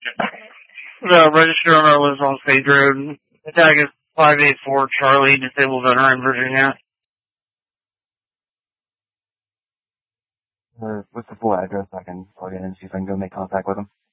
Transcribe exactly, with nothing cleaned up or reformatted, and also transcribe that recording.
No, register owner lives on State Road. The tag is five eight four Charlie, disabled veteran, Virginia. Uh, what's the full address? I can plug it in and see if I can go make contact with him.